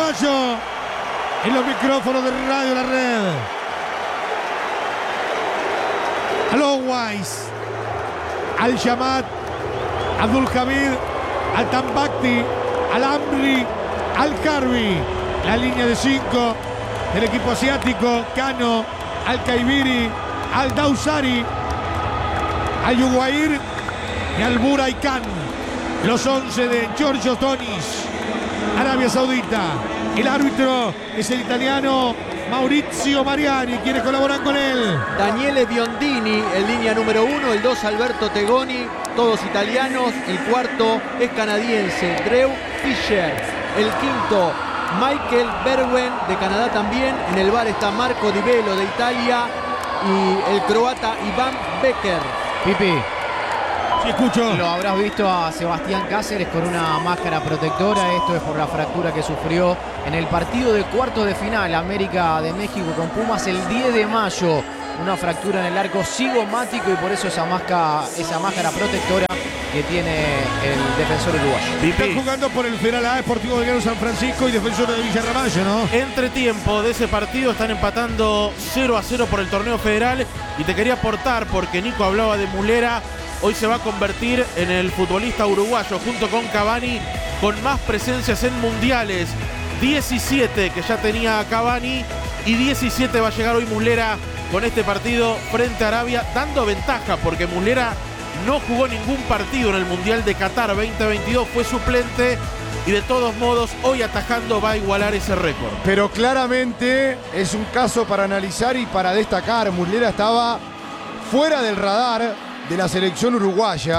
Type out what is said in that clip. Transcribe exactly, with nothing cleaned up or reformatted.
Ramallo en los micrófonos de Radio La Red. Al Owais, al Yamat, Abdul Hamid, al Tambakti, al Amri, al Harbi. La línea de cinco del equipo asiático. Cano, al Kaibiri, al Dausari, al Yuguair y al Buraikan. Los once de Giorgio Tonis, Arabia Saudita. El árbitro es el italiano Maurizio Mariani, quienes colaboran con él. Daniele Biondini, en línea número uno. El dos, Alberto Tegoni, todos italianos. El cuarto es canadiense, Drew Fischer. El quinto, Michael Berwen, de Canadá también. En el bar está Marco Di Velo, de Italia. Y el croata Iván Becker. Pipi, Sí, escucho. lo habrás visto a Sebastián Cáceres con una máscara protectora. Esto es por la fractura que sufrió en el partido de cuartos de final América de México con Pumas el diez de mayo. Una fractura en el arco cigomático y por eso esa máscara, esa máscara protectora que tiene el defensor uruguayo. Están jugando por el Federal A, Sportivo Belgrano San Francisco y Defensor de Villa Ramallo, ¿no? Entretiempo de ese partido, están empatando cero a cero por el torneo federal. Y te quería aportar, porque Nico hablaba de Muslera, hoy se va a convertir en el futbolista uruguayo, junto con Cavani, con más presencias en mundiales. diecisiete que ya tenía Cavani y diecisiete va a llegar hoy Muslera con este partido frente a Arabia, dando ventaja, porque Muslera no jugó ningún partido en el Mundial de Qatar veinte veintidós, fue suplente y de todos modos hoy atajando va a igualar ese récord. Pero claramente es un caso para analizar y para destacar. Muslera estaba fuera del radar de la selección uruguaya.